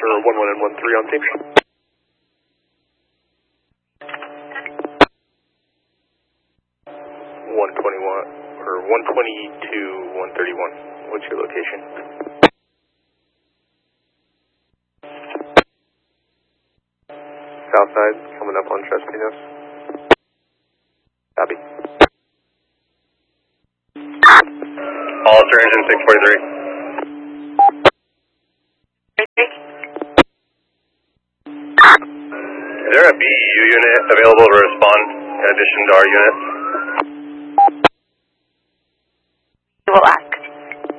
Officer 11 and 13 on team. 121 or 122, 131. What's your location? South side, coming up on Chespinos. Copy. Officer engine 643. Is there a BEU unit available to respond in addition to our unit?